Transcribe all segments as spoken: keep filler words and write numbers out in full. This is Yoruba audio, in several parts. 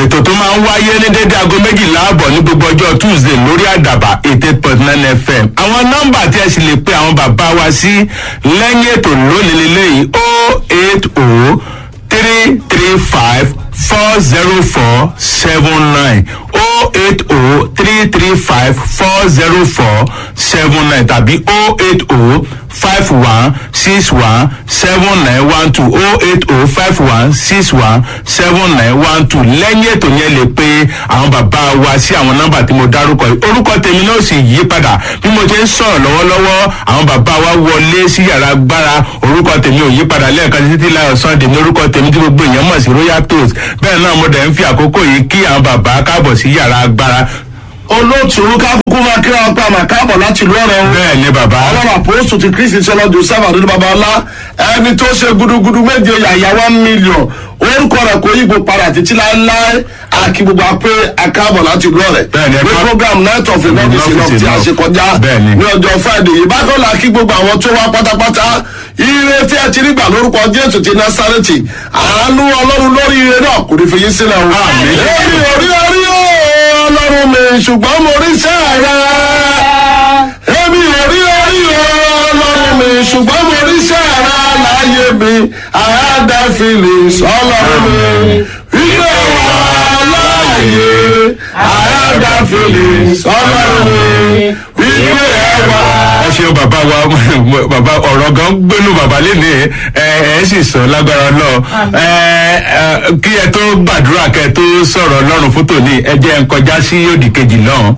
ètò tó máa ń wáyé ní dédé aago méjìlá àbọ̀ ní gbogbo ọjọ́ Tuesday lórí àdàbà eighty-eight point nine F M. àwọn nọ́mbà tí ẹ sì lè pe àwọn bàbá wa sí lẹ́yìn ètò lónìí lélẹ́yìí oh eight oh three three five four zero four seven nine oh eight oh three three five four zero four seven nine tàbí oh eight oh five one six one seven nine one two oh eight oh five one six one seven nine one two. lẹ́yìn ètò yẹn lè pe àwọn bàbá wa sí àwọn nọ́mbà tí mo dárúkọ yìí. orúkọ tèmi náà sì yí padà bí mo ṣe ń sọ̀rọ̀ lọ́wọ́lọ́wọ́ àwọn bàbá wa wọlé sí yàrá agbára. orúkọ tèmi ò yí padà lẹ́ẹ̀kan títí láyọ̀ Sunday ní orúkọ tèmi tí gbogbo èèyàn mọ̀ sí Royal Toast. bẹ́ẹ̀ náà mo dẹ̀ ń fi àkókò yìí kí àwọn bàbá káàbọ̀ sí yàrá agbára. olóòtú kákúkú máa kíra ọpẹ àmà káàbọ̀ láti ìlú ọ̀rẹ́ o. bẹ́ẹ̀ ni bàbá. ọlọ́run àpòsù ti kristi sọlọ joseph àdúrà bàbá ọlá ẹni tó ṣe gudugudu méje yàyà one million orúkọ rẹ̀ kò yíbo padà títí láéláé àkí gbogbo apẹ akáàbọ̀ láti ìlú ọ̀rẹ́. bẹ́ẹ̀ ni ní program night of enough is enough tí a ṣe kọjá ní ọjọ́ friday yìí bákan la kí gbogbo àwọn tó wá pátápátá ire tí a ti rí gbà lórúkọ jésù ti násárẹ́tì àánú ọlọ́run lórí ire náà kò ní fi yín sílẹ̀ o. èmi ò rí orí o ọlọ́run mi ṣùgbọ́n mo rí sẹ́ẹ̀rẹ́. èmi ò rí orí o ọlọ́run mi ṣùgbọ́n mo rí sẹ́ẹ̀rẹ́ láyé mi àádá feelings ọlọ́run mi wípé wà láàyè àádá feelings ọlọ́run mi wípé ẹwà. ẹ ṣeun bàbá wa bàbá ọ̀rọ̀ gan gbénu bàbá léni ẹ ẹ sì sọ lágbára náà ẹ kí ẹ tó gbàdúrà kẹ tó sọ̀rọ̀ Ọlọ́run fún tòní ẹ jẹ́ ń kọjá sí òdì kejì náà.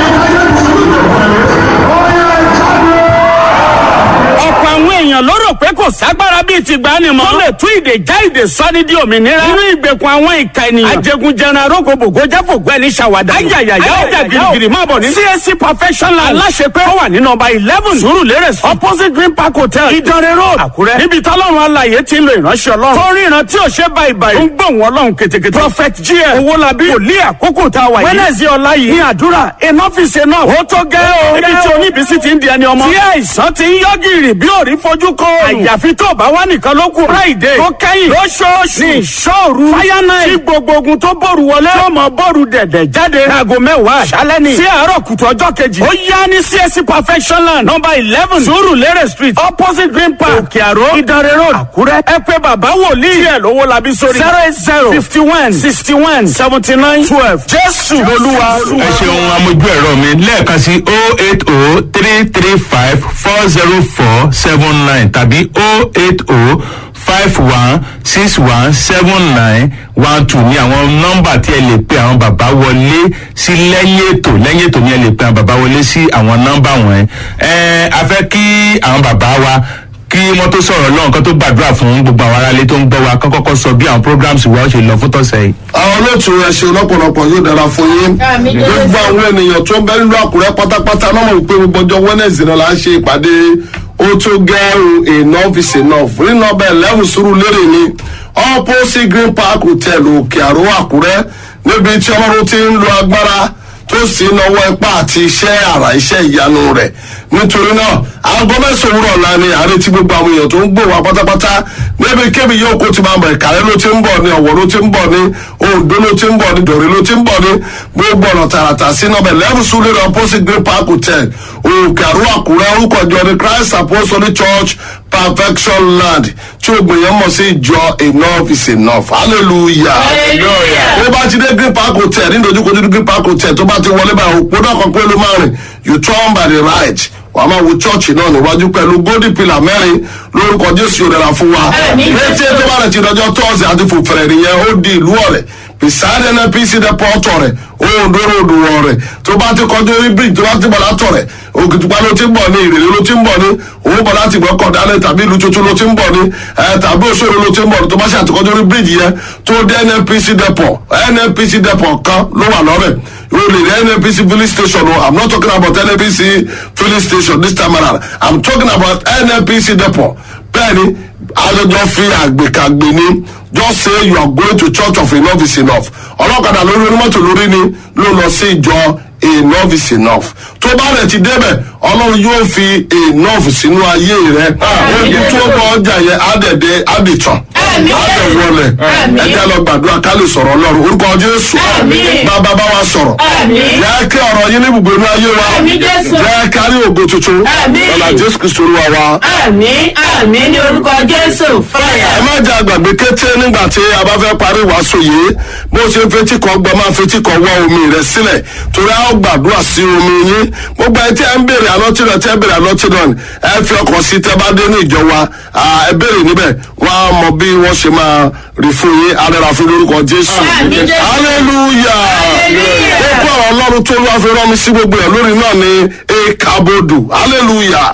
ọ̀pọ̀ àwọn èèyàn ló rò pé kò ságbára bíi ti gbani mọ́. tó lè tú ìdè já ìdè sọ́ni di òmìnira. nínú ìgbèkùn àwọn ìka ènìyàn. ajẹgunjẹran arógbòbògò jáfògbọ́ ẹni ṣàwádà. ayayaya ọjà girigiri máa bọ̀ ní. C S C perfection land. aláṣepẹ́ ó wà ní nọ́mbà eleven Surulere street opposite Green Park Hotel Ìdànrè road Àkúrẹ́. níbi tọ́lọ́run alààyè ti ń lo ìránṣẹ́ Ọlọ́run. tó ríran tí ò ṣe báyìí báyìí. ń gbóhùn Ọlọ́run ketekete. prophet G M Owólabí wòlíì àkókò tá a wà yìí. Wednesday ọ̀la yìí ní àdúrà enough is enough. ó tó gẹ́ o. níbi tí oníbísí ti ń di ẹni ọmọ. tí àìsàn ti ń yọ gìrì bí òrí fojú kọ. àyàfi tó bá wà nìkan ló kù. friday tó kẹ́yìn lóṣooṣù ní ìṣòru fire night. tí gbogbo ogun tó bòrù wọlé. tó mọ bòrù dẹ̀dẹ̀ jáde. aago mẹ́wàá àṣálẹ́ ni. sí àárọ̀ kùtù ọjọ́ kejì. ó yá ní C S C perfection land number eleven Surulere street opposite Green Park Òkè Àró Ìdànrè road Àkúrẹ́. ẹ pè bàbá wòlíì. díẹ̀ lówó labí sórí. zero eight zero fifty one sixty one seventy nine twelve. jésù olúwa. ẹ ṣeun amójú ẹ̀rọ mi lẹ́ẹ̀kan sí oh eight oh three three five four zero four seven nine tàbí oh eight oh five one six one seven nine one two ní àwọn nọ́mbà tí ẹ lè pe àwọn bàbá wọlé sí lẹ́yìn ètò lẹ́yìn ètò ní ẹ lè pe àwọn bàbá wọlé sí àwọn nọ́mbà wọn. ẹ a fẹ́ kí àwọn bàbá wa kí wọ́n tó sọ̀rọ̀ lọ́wọ́ kan tó gbàdúrà fún gbogbo àwọn aráalé tó ń gbọ́ wa kán kọ́kọ́ sọ bí àwọn programs wa ó ṣe lọ fún tọ̀sẹ̀ yìí. àwọn olóòtú ẹ ṣe lọ́pọ̀lọpọ̀ yóò dára fún yín. gbogbo àwọn ènìyàn tó ń bẹ nílùú Àkúrẹ́ pátápátá náà mọ̀ pé gbogbo ọjọ́ Wednesday náà la ń ṣe ìpàdé ó tó gẹ́rù enough is enough rí nọ́mbà eleven Surulere ní opposite Green Park Hotel Òkè Àró Àkúrẹ́ níbi tí Ọlọ́run ti ń lo agbára tó sì náwó ipá àti iṣẹ́ àrà iṣẹ́ ìyanu rẹ̀. nítorí náà aago mẹ́sàn-án òwúrọ̀ ọ̀la ni àrètí gbogbo àwọn èèyàn tó ń gbò wá pátápátá níbi kébì yóò kó ti máa bọ̀ Ìkàrẹ́ ló ti ń bọ̀ ní Ọ̀wọ̀ ló ti ń bọ̀ ní Oǹdó ló ti ń bọ̀ ní Dòrè ló ti ń bọ̀ ní gbogbo ọ̀nà tààràtà sí nọ́bẹ̀ eleven Surulere opposite Green Park Hotel Òkè Àró Àkúrẹ́ orúkọ ìjọ ní Christ Apostolic Church perfection land tí o gbìyànjú mọ̀ sí ìjọ enough is enough hallelujah. hallelujah. ó bá ti dé Green Park Hotel ní ìdojúkojú Green Park Hotel tó bá ti wọlé báyìí òpó náà kan pé ló máa rìn you turn by the right wàá máa wo chọ́ọ̀chì náà níwájú pẹ̀lú golden pillar mẹ́rin lórúkọ Jésù yóò dára fún wa. létí tó bá rẹ̀ ti dọjọ́ tọ́sí àti fòfẹ̀rẹ̀ nìyẹn ó di ìlú Ọ̀rẹ́ beside N N P C depot Ọ̀rẹ́ Oǹdó road Ọ̀rẹ́ tó bá ti kọjú orí bridge tó bá ti bọ̀ látọ̀rẹ́ Òkìtìpá ló ti ń bọ̀ ní Ìrèlè ló ti ń bọ̀ ní òun bọ̀ láti gbọ́ kọ̀dálẹ̀ tàbí ìlú tuntun ló ti ń bọ̀ ní tàbí Òṣèré ló ti ń bọ̀ ní tó bá ṣe àtikọ́jú orí bridge yẹn tó dé N N P C depot N N P C depot kan ló wà lọ́rẹ̀ yóò lè rí N N P C filling station o I'm not talking about N N P C filling station this time around I'm talking about N N P C depot bẹ́ẹ̀ni àjọjọ fi àgbèkàgbè ní just say you are going to church of enough is enough ọlọ́kadà lórí onímọ́tò lórí ni ló lọ sí ìjọ enough is enough tó bá rẹ̀ ti débẹ̀ ọlọ́run yóò fi enough sínú ayé rẹ̀ ogun tó bọ̀ ọjà yẹn á dẹ̀dẹ̀ á dìtàn láti wọlé ẹjẹ lọ gbàdúrà ká lè sọ̀rọ̀ ọlọ́run orúkọ jésù bàbá bá wa sọ̀rọ̀ yẹ kí ọ̀rọ̀ yín ní ibùgbé ní ayé wa yẹ ká rí ògo tuntun lọ́la jésù kristu olúwa wa. àmín àmín ní orúkọ jésù fọyà. ẹ má jẹ́ àgbàgbé kété nígbà tí a bá fẹ́ parí ìwàásù yìí bó ṣe fetí kan gbọ́ máa fetí kan wá omi rẹ̀ sílẹ̀ torí a ó gbàdúrà sí omi yín gbogbo ẹ tí ẹ ń béèrè àlọ́tí náà tí ẹ béèrè àlọ́tí náà ẹ fi ọkàn sí tẹ bá dé ní ìjọ wa ẹ béèrè níbẹ̀ wọ́n á mọ bí wọ́n ṣe máa rí fún yín arẹ́ra fún lórúkọ jésù hallelujah gbogbo àwọn ọlọ́run tó lọ́wọ́ fi rán mi sí gbogbo ẹ̀ lórí náà ni ekabodu hallelujah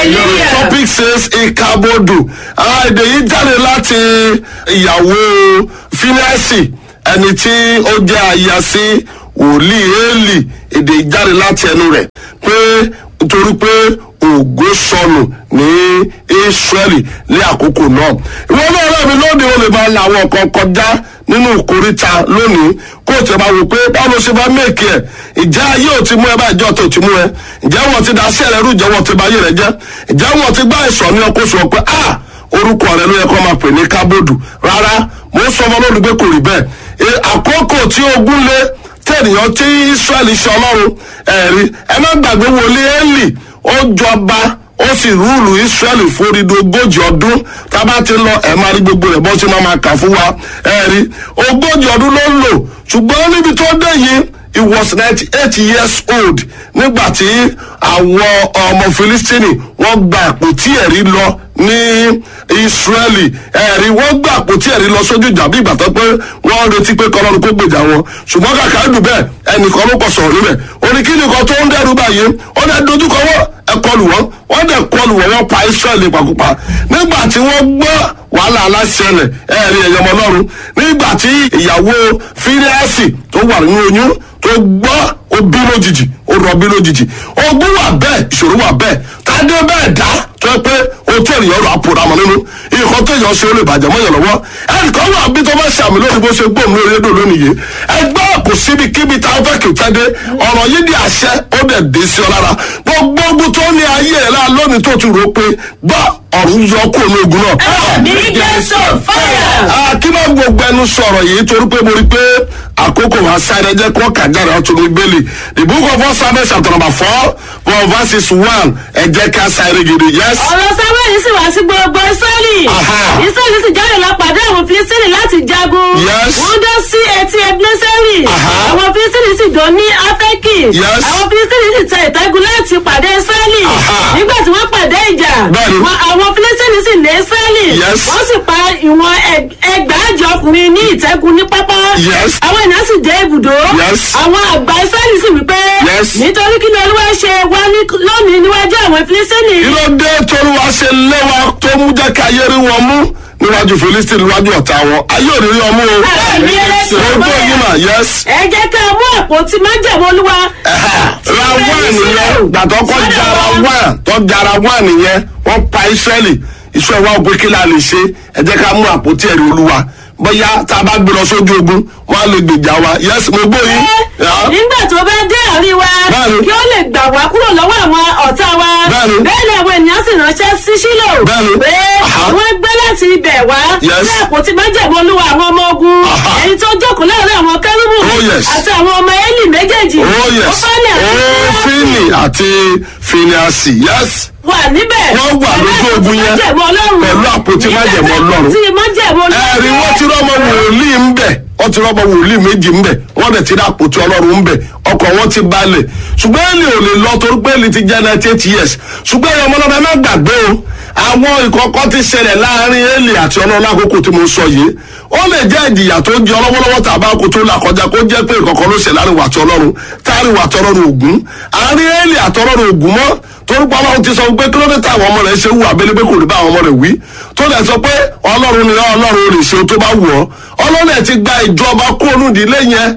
topic says ekabodu èdè yìí jáde láti ìyàwó fínẹ́sì ẹni tí ó jẹ́ aya sí wòlíì éèlì èdè yìí jáde láti ẹnu rẹ̀ pé nítorí pé ògo sọnù ní israẹli ní àkókò náà ìwọ náà rẹ mi lóde o lè máa la àwọn kan kọjá nínú ìkóríta lónìí kó o tẹ máa wò pé báwo ló ṣe bá mẹ́ẹ̀kì ẹ̀ ìjẹ́ ayé ò ti mú ẹ bá ìjọ tó ti mú ẹ ìjẹ́ wọn ti da sí ẹ̀rẹ́ rú ìjẹ́ wọn ti bá ayé rẹ jẹ́ ìjẹ́ wọn ti gbá ìsọ̀ ní ọkọ̀ sọ pé ah orúkọ rẹ ló yẹ kó máa pè ní kábòdù rárá mo ń sọ ọmọ lónìí pé kò rí bẹ́ẹ̀ àkókò tí ogun lé tẹ̀nìyàn tí israẹli ṣe ọlọ́run ẹ̀rí ẹ má gbàgbé wọlé éèlì ó jọba ó sì rúùlù israẹli fórídìí ogójì ọdún tá a bá ti lọ ẹ máa rí gbogbo rẹ bó ṣe máa máa kà fún wa ẹ rí ogójì ọdún ló ń lò ṣùgbọ́n níbi tó dé yìí he was ninety eight years old nígbà tí àwọn ọmọ filistini wọ́n gba àpótí ẹ̀rí lọ ní israẹli ẹ̀rí wọ́n gba àpótí ẹ̀rí lọ sójú ìjà bí ìgbà tó pé wọ́n retí pé kọ́lọ́run kó gbèjà wọn ṣùgbọ́n kàkà ẹ̀dùn bẹ́ẹ̀ ẹnìkan ló kọ sọ̀rọ̀ níbẹ̀ oníkíni kan tó ń dẹ́rù báyìí ó dẹ́ dojúkọ wọ́n ẹ kọlù wọn wọ́n dẹ̀ kọlù wọn wọ́n pa israẹli pàkópa nígbà tí wọ́n gbọ́ wàhálà aláṣẹlẹ̀ ẹ̀rí ẹ̀yọmọ lọ́run nígbà tí ìyàwó fíríàsì tó wà nínú oyún tó gbọ́ ó bí lójijì ó rọbí lójijì ogun wà bẹ́ẹ̀ ìṣòro wà bẹ́ẹ̀ tádé bẹ́ẹ̀ dá tó yẹ pé o tó ènìyàn rọ àpò ramọ nínú ìkọ́ tó yàn ṣe ó lè bàjẹ́ mọ́yàn lọ́wọ́ ẹnìkan wà bí tó bá ṣàmì lórí bó ṣe gbóhùn lórí rédíò lónìí yìí ẹgbẹ́ kò síbi kíbi tá a fẹ́ kì í tẹ́ dé ọ̀rọ̀ yìí di àṣẹ ó dẹ̀ dé sí ọ lára gbogbo ogun tó ní ayé ẹ̀ láà lónìí tó ti rò pé gbọ́ ọ̀run yọ kó ní ogun náà. ẹ̀mí jésù fáyà. kí ló gbogbo ẹnu sọ̀rọ̀ yìí torí pé mo rí pé àkókò wa sáré jẹ́ kó kàjáde ọ̀tún ní bẹ́ẹ̀lì the book of first samuel chapter number four from verses one ẹ jẹ́ ká sáré gidi yes. ọ̀rọ̀ samuel sì wá sí gbogbo israẹli israẹli sì jáde lọ pàdé àwọn filistini láti jagun Yes. wọ́n dé sí etí ebeneseri àwọn filistini sì dó ní afẹ́kì Yes. àwọn filistini sì tẹ ìtẹ́gun láti pàdé israẹli nígbà tí wọ́n pàdé ìjà Bẹ́ẹ̀ni. wọn- àwọn filistini sì lé israẹli Yes. wọ́n sì pa ìwọ̀n ẹg- ẹgbàájọ ọkùnrin ní ìtẹ́gun ní pápá Yes. àwọn ènìyàn sì dé ibùdó Yes. àwọn àgbà israẹli sì wípé Yes. nítorí kí ni olúwa ṣe wá ní- lónìí níwájú àwọn filistini. kí ló dé tolúwa ṣe léwa tó mú jẹ́ ká ayé rí wọn mú níwájú philistine níwájú ọ̀tá wọn ayé ò ní rí ọmú o. Àmì ẹlẹ́sìn gbogbo ọgbẹ́. yìí mà yes. ẹ jẹ́ ká mú àpótí májẹ̀mú olúwa. ra wá nìyẹn gbàtọ́ kọ́ jara wá tọ́ jara wá nìyẹn wọ́n pa israẹli iṣẹ́ wa òpin kí la lè ṣe ẹ jẹ́ ká mú àpótí ẹ̀rí olúwa bóyá tá a bá gbé lọ sójú ogun wọn á lè gbèjà wa yes mo gbó yín. Yeah. nígbà tó bá dé àárín wa Bẹ́ẹ̀ni. kí ó lè gbà wá kúrò lọ́wọ́ àwọn ọ̀tá wa Bẹ́ẹ̀ni. bẹ́ẹ̀ ni àwọn ènìyàn sì ránṣẹ́ sí sílò Bẹ́ẹ̀ni. pé Aha. wọ́n gbé láti ibẹ̀ wá Yes. sí àpótí májẹ̀mú olúwa àwọn ọmọ ogun Aha. ẹni tó jókòó láàrin àwọn kérúbù Oh, yes. àti àwọn ọmọ élì méjèèjì oh yes Ófánì àti oh fini àti finiasi yes. wà níbẹ̀ wọ́n wà lójú ogun yẹn pẹ̀lú àpótí májẹ̀mú ọlọ́run. àpótí májẹ̀mú ọlọ́run. ẹ̀rí wọ́n ti rọ́mọ wòlíì ń bẹ̀ wọ́n ti rọ́mọ wòlíì méjì ń bẹ̀ wọ́n dẹ̀ ti rí àpótí ọlọ́run ń bẹ̀ ọkọ̀ wọn ti balẹ̀ ṣùgbọ́n èlì ò lè lọ torí pé èlì ti jẹ́ ninety eight years ṣùgbọ́n ẹ̀yọ́ ọmọlọ́dẹ má gbàgbé o àwọn ìkọ̀kọ̀ ti ṣẹlẹ̀ láàrin èlì àti ọlọ́run lákòókò tí mo sọ yìí ó lè jẹ́ ìjìyà tó jẹ́ ọlọ́wọ́lọ́wọ́ tàbá kó tó là kọjá kó jẹ́ pé ìkọ̀kọ̀ ló ṣe láàrin wàtí ọlọ́run táàrin wàtí ọlọ́run ògún àárín èlì àti ọlọ́run ògún mọ́ torúkọ ọlọ́run ti sọ pé kí ló dé táwọn ọmọ rẹ̀ ṣe wù abẹ́lé pé kò ní bá àwọn ọmọ rẹ̀ wí tó dẹ̀ sọ pé ọlọ́run ni ọlọ́run lè ṣe tó bá wù ọ́ ọlọ́run ẹ̀ ti gba ìjọba kó olùdílé yẹn ó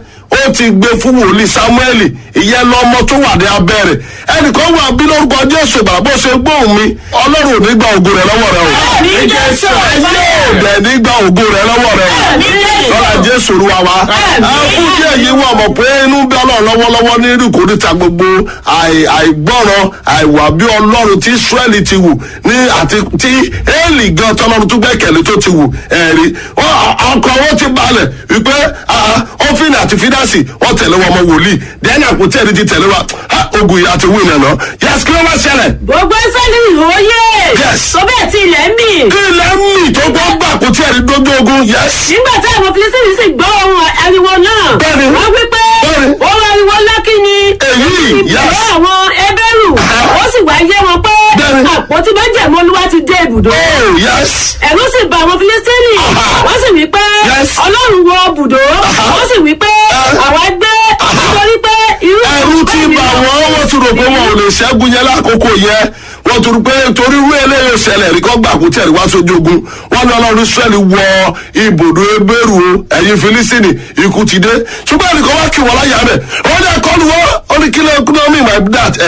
ó ti gbé fún wòlíì samuel ìyẹn lọmọ tó wà ní abẹ́rẹ́ ẹnìkan wà bí lórúkọ jésù ìgbà bó ṣe gbóhùn mi ọlọ́run ò ní gba ògo rẹ lọ́wọ́ rẹ o Àmín Jésù. yóò dẹ̀ ní gba ògo rẹ lọ́wọ́ rẹ o Àmín Jésù. lọ́la jésù olúwa wa ẹ fún díẹ̀ yìí wà mọ̀ pé inú bí ọlọ́run lọ́wọ́lọ́wọ́ ní ìrìkòríta gbogbo àì- àìgbọ́ràn àìwà bí ọlọ́run tí israẹli ti wù ní àti tí éèlì gan tọ́lọ́run tó gbẹ́kẹ̀lé tó ti wù ẹ̀rí ọkọ̀ wọn ti balẹ̀ wípé ọ́fìn àti fídásì wọ́n tẹ̀lé wọn ọmọ wòlíì dẹ́ni àpótí ẹni ti tẹ̀lé wa ah, ogun yìí àti wí ìnànà yẹ́sì kí ló wá ṣẹlẹ̀ gbogbo israẹli ìhòòyè. Yes. tó bẹ́ẹ̀ tí ilẹ̀ ń mì. kí ilẹ̀ ń mì tó gbọ́ gbà àpótí ẹni dójú ogun yẹ́sì. nígbà tí àwọn filisiri sì gbọ́ ohun ariwo náà. Bẹ́ẹ̀ni. wọ́n wí pé Bẹ́ẹ̀ni. ohun ariwo lákì ni. Èyí, ibùdó yes. àwọn ẹbẹ́rù. ó sì wá yé wọn pé Bẹ́ẹ̀ni. àpótí májẹ̀mú olúwa ti dé ibùdó. oh yẹ́sì. ẹ̀rù sì bà àwọn filisiri. Aha. wọ́n sì wí pé Yes. ọlọ́run wọ bùdó. wọ́n sì wí pé àwa gbé nítorí pé irú ẹrú ti bà wọ́n wọ́n ti rò pé wọn ò lè ṣẹ́gun yẹn lákòókò yẹn wọ́n ti rò pé torí irú eléyìí ṣẹlẹ̀ rí kọ́ gbà kó tẹ̀lé wá sójú ogun wọ́n ní ọlọ́run israẹli wọ ibùdó ebéèrú ẹ̀yìn filisini ikú ti dé ṣùgbọ́n ẹnìkan wá kí wọ́n láyà rẹ̀ wọ́n ní ẹ̀kọ́ ni wọ́n ó ní kí ló kí ló mí my dad